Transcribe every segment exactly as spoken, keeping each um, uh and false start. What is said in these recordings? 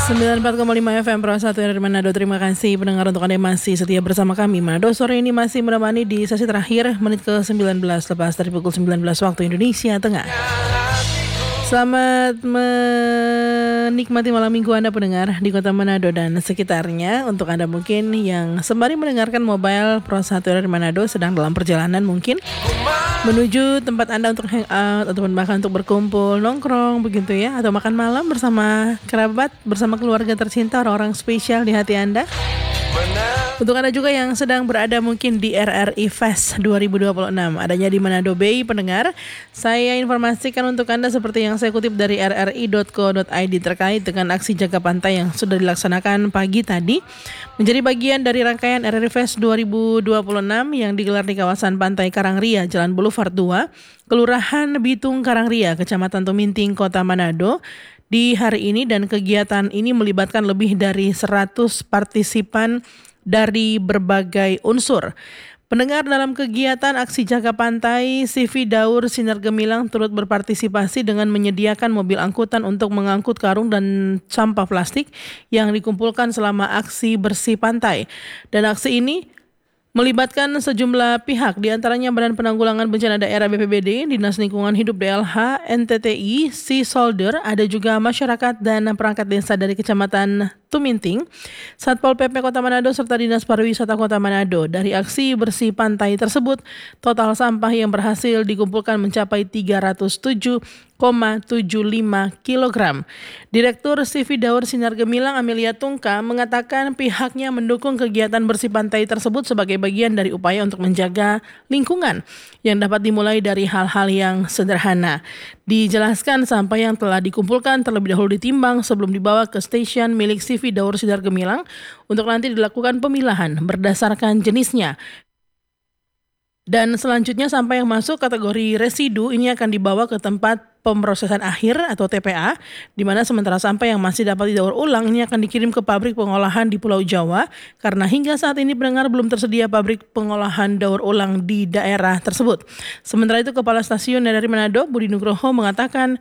sembilan puluh empat koma lima F M Pro satu dari Manado. Terima kasih pendengar untuk Anda masih setia bersama kami. Manado sore ini masih menemani di sesi terakhir menit ke sembilan belas lepas dari pukul sembilan belas waktu Indonesia Tengah. Selamat menikmati malam minggu Anda pendengar di Kota Manado dan sekitarnya. Untuk Anda mungkin yang sembari mendengarkan Mobile Pro satu dari Manado sedang dalam perjalanan mungkin menuju tempat Anda untuk hangout ataupun bahkan untuk berkumpul, nongkrong begitu ya, atau makan malam bersama kerabat, bersama keluarga tercinta, orang-orang spesial di hati Anda. Untuk Anda juga yang sedang berada mungkin di R R I Fest dua ribu dua puluh enam, adanya di Manado Bay pendengar, saya informasikan untuk Anda seperti yang saya kutip dari r r i dot co dot i d terkait dengan aksi jaga pantai yang sudah dilaksanakan pagi tadi, menjadi bagian dari rangkaian R R I Fest dua ribu dua puluh enam yang digelar di kawasan Pantai Karangria, Jalan Boulevard dua, Kelurahan Bitung Karangria, Kecamatan Tuminting, Kota Manado. Di hari ini, dan kegiatan ini melibatkan lebih dari seratus partisipan dari berbagai unsur. Pendengar, dalam kegiatan aksi jaga pantai, C V Daur Sinar Gemilang turut berpartisipasi dengan menyediakan mobil angkutan untuk mengangkut karung dan sampah plastik yang dikumpulkan selama aksi bersih pantai. Dan aksi ini melibatkan sejumlah pihak, diantaranya Badan Penanggulangan Bencana Daerah B P B D, Dinas Lingkungan Hidup D L H, N T T I, Sea Soldier, ada juga masyarakat dan perangkat desa dari Kecamatan Tuminting, Satpol P P Kota Manado, serta Dinas Pariwisata Kota Manado. Dari aksi bersih pantai tersebut, total sampah yang berhasil dikumpulkan mencapai tiga ratus tujuh koma tujuh lima kilogram. Direktur C V Daur Sinar Gemilang Amelia Tungka mengatakan pihaknya mendukung kegiatan bersih pantai tersebut sebagai bagian dari upaya untuk menjaga lingkungan yang dapat dimulai dari hal-hal yang sederhana. Dijelaskan sampah yang telah dikumpulkan terlebih dahulu ditimbang sebelum dibawa ke stasiun milik C V Daur Sinar Gemilang untuk nanti dilakukan pemilahan berdasarkan jenisnya. Dan selanjutnya sampah yang masuk kategori residu ini akan dibawa ke tempat pemrosesan akhir atau T P A, di mana sementara sampah yang masih dapat didaur ulang ini akan dikirim ke pabrik pengolahan di Pulau Jawa, karena hingga saat ini pendengar belum tersedia pabrik pengolahan daur ulang di daerah tersebut. Sementara itu Kepala Stasiun dari Manado, Budi Nugroho, mengatakan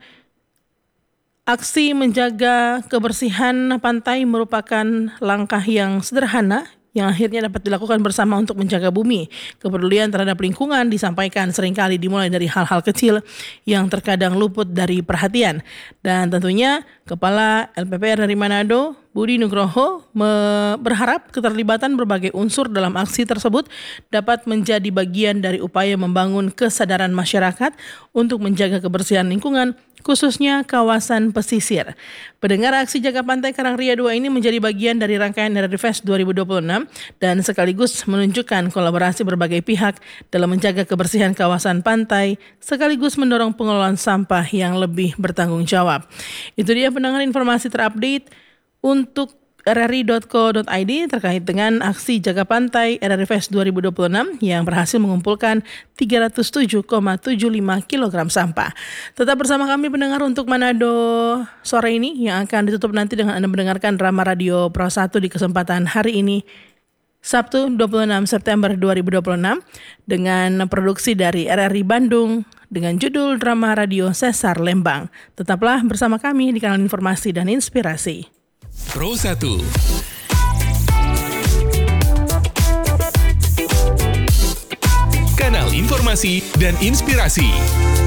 aksi menjaga kebersihan pantai merupakan langkah yang sederhana yang akhirnya dapat dilakukan bersama untuk menjaga bumi. Kepedulian terhadap lingkungan disampaikan seringkali dimulai dari hal-hal kecil yang terkadang luput dari perhatian. Dan tentunya Kepala L P P R dari Manado, Budi Nugroho, me- berharap keterlibatan berbagai unsur dalam aksi tersebut dapat menjadi bagian dari upaya membangun kesadaran masyarakat untuk menjaga kebersihan lingkungan, khususnya kawasan pesisir. Pendengar, aksi jaga pantai Karangria dua ini menjadi bagian dari rangkaian R R I Fest dua ribu dua puluh enam dan sekaligus menunjukkan kolaborasi berbagai pihak dalam menjaga kebersihan kawasan pantai sekaligus mendorong pengelolaan sampah yang lebih bertanggung jawab. Itu dia pendengar informasi terupdate untuk r r i dot co dot i d terkait dengan aksi jaga pantai R R I Fest dua ribu dua puluh enam yang berhasil mengumpulkan tiga ratus tujuh koma tujuh lima kilogram sampah. Tetap bersama kami pendengar untuk Manado sore ini yang akan ditutup nanti dengan Anda mendengarkan drama radio Pro satu di kesempatan hari ini, Sabtu dua puluh enam September dua ribu dua puluh enam, dengan produksi dari R R I Bandung dengan judul drama radio Sesar Lembang. Tetaplah bersama kami di kanal Informasi dan Inspirasi. Pro satu. Kanal Informasi dan Inspirasi.